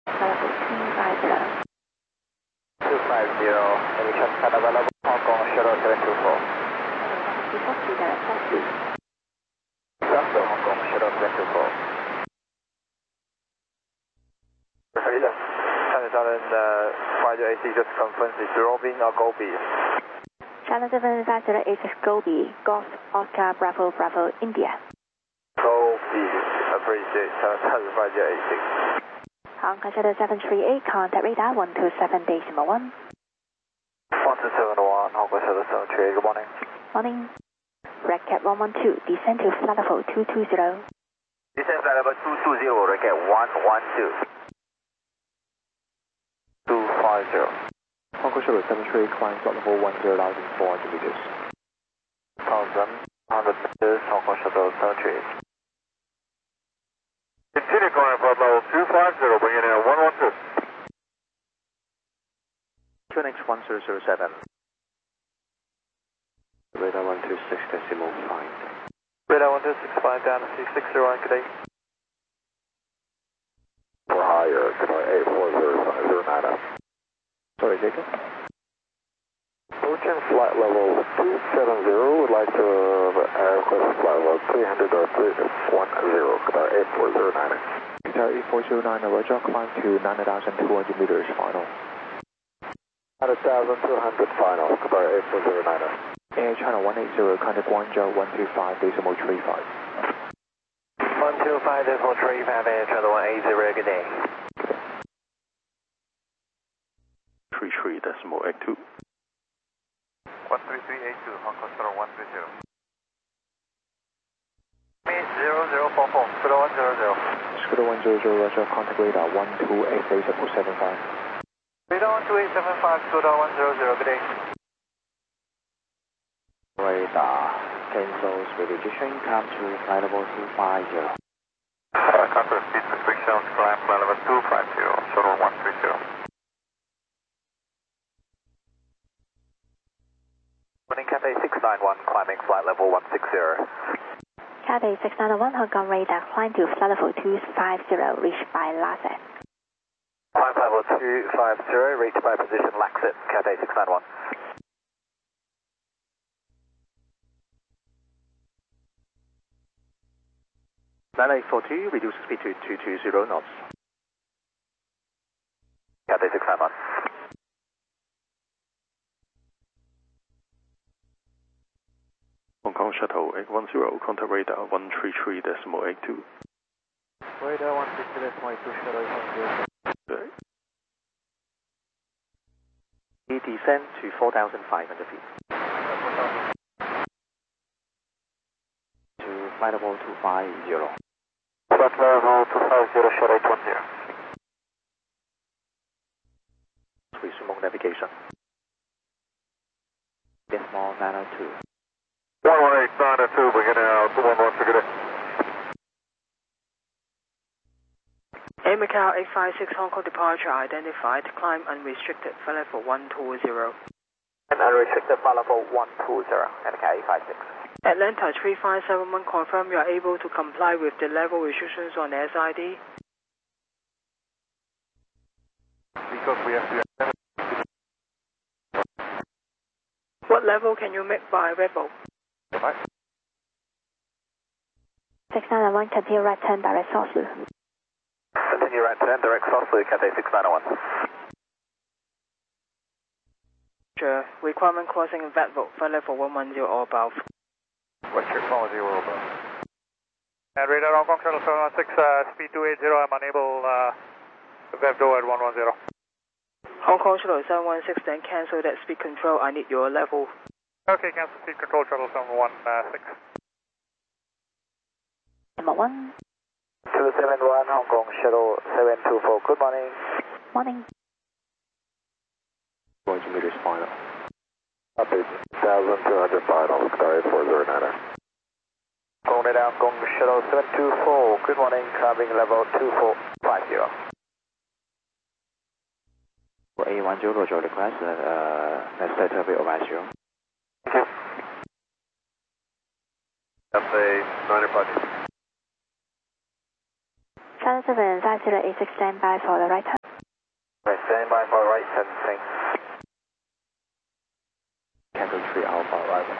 level 250. 250, any check available, Hong Kong Shuttle 724. Taxi direct taxi. Bravo, Hong Kong Shuttle 724. Channel 750 AC, just confirm it's Robin or Gobi. Channel 750 Gobi, Golf Oscar Bravo Bravo India. Gobi, appreciate, Channel 750 AC. Hong Kong Shuttle 738, contact radar 127.1. 1271, Hong Kong Shuttle 738, good morning. Morning. Red Cat 112, descend to flight level 220. Descend flight level 220, Red Cat 112. 250. Hong Kong Shuttle 738, climb flight level 10,400 meters. 1,100 meters, Hong Kong Shuttle 738. Continue climb flight level 250, bringing in 112. QNX 1007. Radar 126.5. Radar 1265 down to C60 on, good day. For higher, good day, 840 Sorry, Jacob? Ocean flight level 270, would like to request flight level 300 or 310, Qatar 8409. Qatar 8409, Roger, climb to 9,200 meters, final. 9,200 final, Qatar 8409. Air China 180, contact Guangzhou 125.35. 125.35, Air China 180, good day. 33.82. 13382, Hong Kong Shuttle 130. 0044, Scooter 100. Scooter 100, Roger, contact radar 128.75. Radar 12875, Scooter 100, good day. Radar cancels registration, come to flight level 250. Contour speed restrictions, climb flight level 250, Shuttle 130. Running Cathay 691, climbing flight level 160. Cathay 691, Hong Kong radar, climb to flight level 250, reached by Laset. Climb flight level 250, reached by position Laxit, Cathay 691. Nine 842, reduce speed to 220 knots. Cathay 691. Hong Kong Shuttle 810, contact radar 133.82. Radar 133.82, Shuttle 810. Descend to 4,500 feet. To flight level 250. Flight level 250, Shuttle 810. Resume navigation. Decimal 902. 11892, beginning out 211, good day. Air Macau 856 Hong Kong departure identified, climb unrestricted, flight level 120. And unrestricted flight level 120, MK 856. Atlanta 3571, confirm you are able to comply with the level restrictions on SID. Because we have to... What level can you make by Rebel? 691, continue right turn direct Southlu. Continue right turn, direct Southlu, Cathay 691. Requirement crossing Vettel, flight level 110 or above. What's your call, 0 above? And radar Hong Kong Shuttle 716, speed 280, I'm unable to Vettel at 110. Hong Kong Shuttle 716, then cancel that speed control, I need your level. Okay, cancel speed control, Shuttle 716. Number 1. 271, Hong Kong Shuttle 724, good morning. Morning. 200 meters final. Update 1,200 final, Qatar 8409. Going it down, Hong Kong Shuttle 724, good morning, climbing level 2450. For A10 Roger, request, next set will advise you. Thank you. Cathay 9 departure. 75086, stand by for the right turn. Right, stand by for right turn, thanks. Canto 3 Alpha arrival.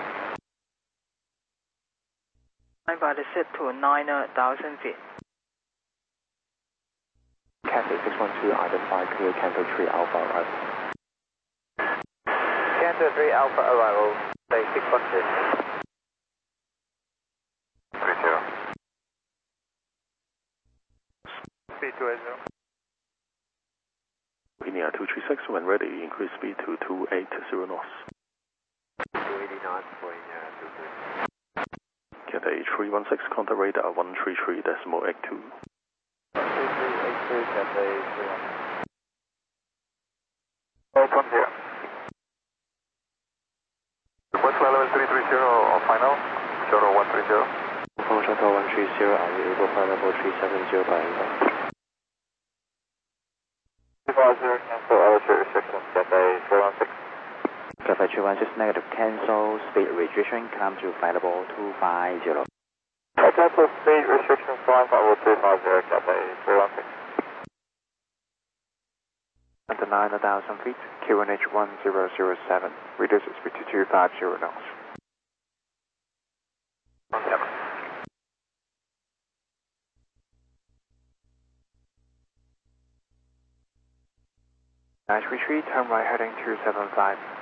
Stand by the set to 9,000 feet. Cathay 612 identify clear Canto 3 Alpha arrival. Canto 3 Alpha arrival, say 612. 30. Speed 280. Linear 236, when ready, increase speed to 280 knots. 280 knots for Linear 236. Cathay 316, contact radar 133.82. 3382, Cathay 316. Open here. Request flight level 330 or final, shuttle 130. From Shuttle 130, are you able to fly level 370 by info? 250, cancel altitude restrictions, Cathay 316. Cathay 316 negative, cancel speed restriction, come to flight level 250. Cancel speed restrictions, flying level 250, Cathay 316. Under 9,000 feet, QNH 1007, reduce speed to 250 knots. 17. Nice retreat, turn right heading 275.